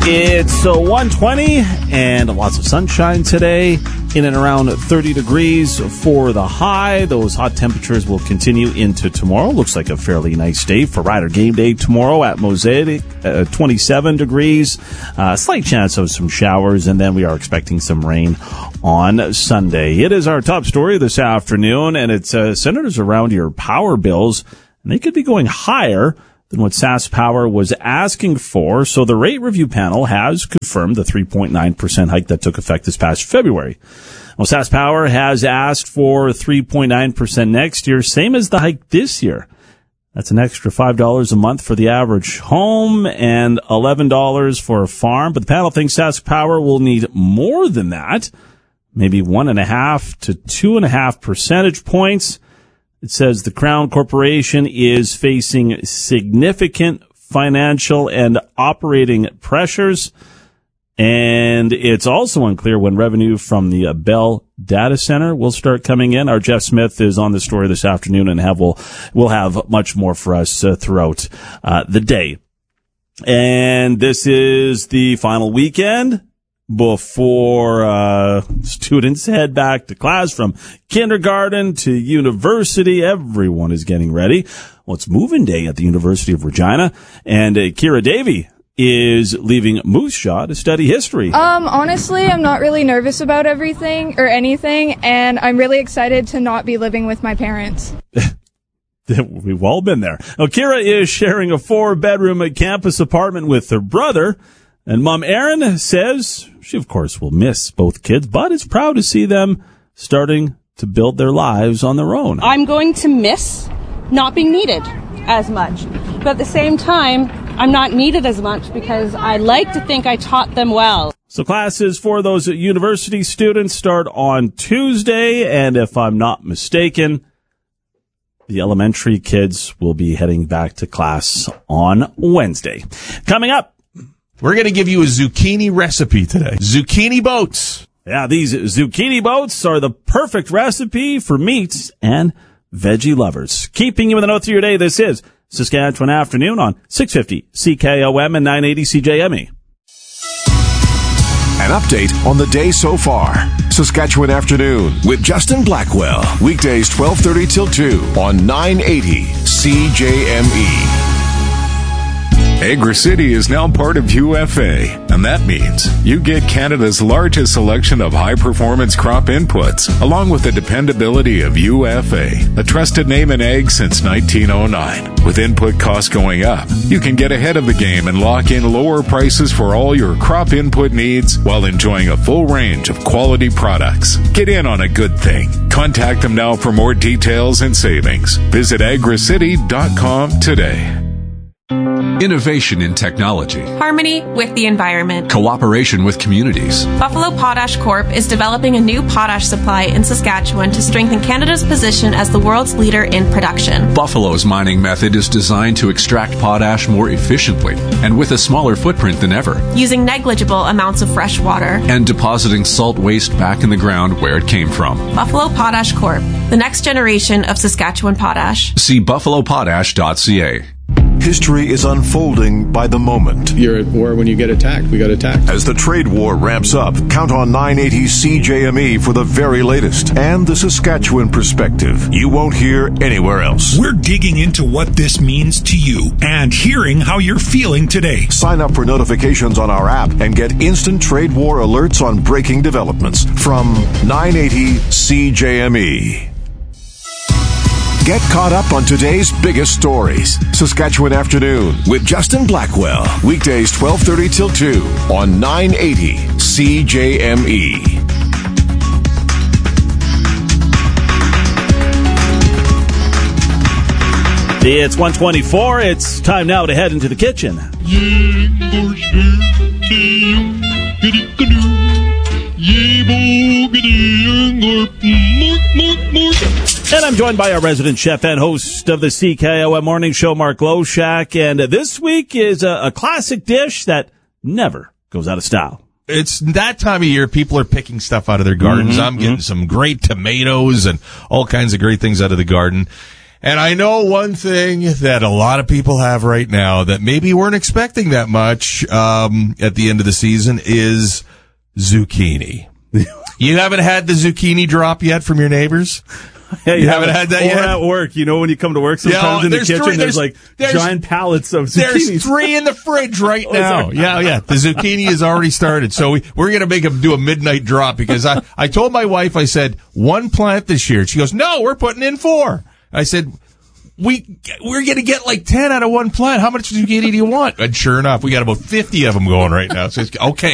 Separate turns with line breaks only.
It's 120 and lots of sunshine today, in and around 30 degrees for the high. Those hot temperatures will continue into tomorrow. Looks like a fairly nice day for Rider Game Day tomorrow at Mosaic, 27 degrees. Slight chance of some showers, and then we are expecting some rain on Sunday. It is our top story this afternoon, and it's centers around your power bills, and they could be going higher than what SaskPower was asking for. So the rate review panel has confirmed the 3.9% hike that took effect this past February. Well, SaskPower has asked for 3.9% next year, same as the hike this year. That's an extra $5 a month for the average home and $11 for a farm. But the panel thinks SaskPower will need more than that, maybe 1.5 to 2.5 percentage points. It says the Crown Corporation is facing significant financial and operating pressures, and it's also unclear when revenue from the Bell data center will start coming in. Our Jeff Smith is on the story this afternoon, and will have much more for us throughout the day. And this is the final weekend before students head back to class from kindergarten to university. Everyone is getting ready. Well, it's moving day at the University of Regina, and Kira Davey is leaving Moose Jaw to study history.
Honestly, I'm not really nervous about everything or anything, and I'm really excited to not be living with my parents.
We've all been there. Now, Kira is sharing a 4-bedroom campus apartment with her brother. And Mom Erin says she, of course, will miss both kids, but is proud to see them starting to build their lives on their own.
I'm going to miss not being needed as much. But at the same time, I'm not needed as much because I like to think I taught them well.
So classes for those university students start on Tuesday, and if I'm not mistaken, the elementary kids will be heading back to class on Wednesday. Coming up,
we're going to give you a zucchini recipe today. Zucchini boats.
Yeah, these zucchini boats are the perfect recipe for meats and veggie lovers. Keeping you in the know through your day, this is Saskatchewan Afternoon on 650 CKOM and 980 CJME.
An update on the day so far. Saskatchewan Afternoon with Justin Blackwell. Weekdays 12:30 till 2 on 980 CJME.
Agri-City is now part of UFA, and that means you get Canada's largest selection of high-performance crop inputs, along with the dependability of UFA, a trusted name in ag since 1909. With input costs going up, you can get ahead of the game and lock in lower prices for all your crop input needs while enjoying a full range of quality products. Get in on a good thing. Contact them now for more details and savings. Visit agricity.com today.
Innovation in technology.
Harmony with the environment.
Cooperation with communities.
Buffalo Potash Corp is developing a new potash supply in Saskatchewan to strengthen Canada's position as the world's leader in production.
Buffalo's mining method is designed to extract potash more efficiently and with a smaller footprint than ever.
Using negligible amounts of fresh water.
And depositing salt waste back in the ground where it came from.
Buffalo Potash Corp, the next generation of Saskatchewan potash.
See buffalopotash.ca.
History is unfolding by the moment.
You're at war when you get attacked. We got attacked.
As the trade war ramps up, count on 980 CJME for the very latest and the Saskatchewan perspective you won't hear anywhere else.
We're digging into what this means to you and hearing how you're feeling today.
Sign up for notifications on our app and get instant trade war alerts on breaking developments from 980 CJME. Get caught up on today's biggest stories. Saskatchewan Afternoon with Justin Blackwell. Weekdays 12:30 till 2 on 980 CJME.
It's 1:24. It's time now to head into the kitchen. And I'm joined by our resident chef and host of the CKOM Morning Show, Mark Loshak. And this week is a classic dish that never goes out of style.
It's that time of year. People are picking stuff out of their gardens. I'm getting some great tomatoes and all kinds of great things out of the garden. And I know one thing that a lot of people have right now that maybe weren't expecting that much at the end of the season is zucchini. You haven't had the zucchini drop yet from your neighbors?
Yeah,
you haven't had that yet?
Or at work, when you come to work sometimes in the kitchen, there's giant pallets of zucchini.
There's 3 in the fridge right now. Yeah. The zucchini has already started. So we're going to do a midnight drop because I told my wife, I said, 1 plant this year. She goes, no, we're putting in 4. I said, we're going to get like 10 out of 1 plant. How much zucchini do you want? And sure enough, we got about 50 of them going right now. So it's okay.